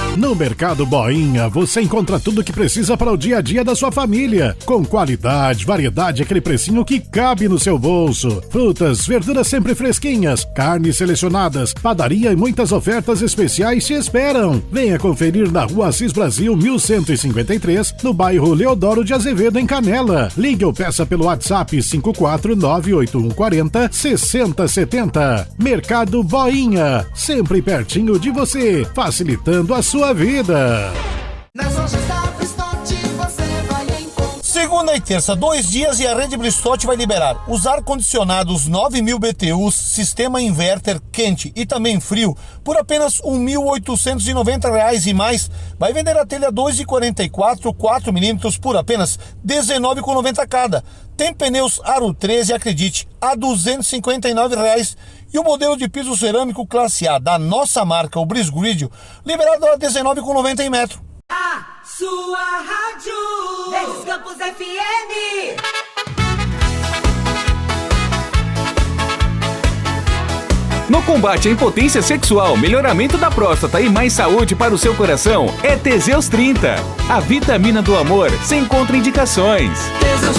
No Mercado Boinha, você encontra tudo que precisa para o dia a dia da sua família. Com qualidade, variedade, aquele precinho que cabe no seu bolso. Frutas, verduras sempre fresquinhas, carnes selecionadas, padaria e muitas ofertas especiais te esperam. Venha conferir na Rua Assis Brasil 1153, no bairro Leodoro de Azevedo, em Canela. Ligue ou peça pelo WhatsApp 54981406070. Mercado Boinha, sempre pertinho de você, facilitando a sua vida. Nas lojas da Bristote você vai encontrar. Segunda e terça, 2 dias, e a rede Bristote vai liberar os ar-condicionados 9.000 BTUs, sistema inverter quente e também frio, por apenas R$ 1.890 e mais. Vai vender a telha 2,44, 4mm por apenas R$ 19,90 cada. Tem pneus Aro 13, acredite, a R$ 259. E o modelo de piso cerâmico classe A da nossa marca, o Brisgrid, liberado a R$ 19,90 em metro. A sua rádio, Verdes Campos FM. No combate à impotência sexual, melhoramento da próstata e mais saúde para o seu coração, é Teseus 30. A vitamina do amor, sem contraindicações. Teseus